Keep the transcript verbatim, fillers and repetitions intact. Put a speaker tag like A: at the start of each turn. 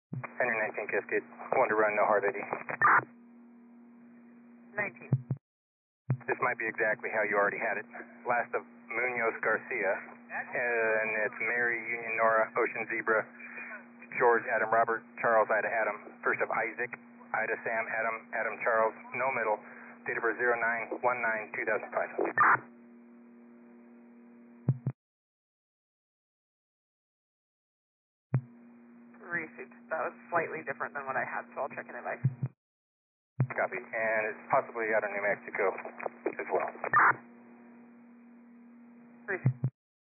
A: Henry nineteen Cascade, one to run, no hard I D.
B: nineteen.
A: This might be exactly how you already had it. Last of Munoz Garcia, and it's Mary, Union, Nora, Ocean Zebra, George, Adam, Robert, Charles, Ida, Adam. First of Isaac, Ida, Sam, Adam, Adam, Charles, no middle. Date of birth zero nine one nine two thousand five.
B: Received. That was slightly different than what I had, so I'll check in advice.
A: Copy. And it's possibly out of New Mexico as well.
B: Received.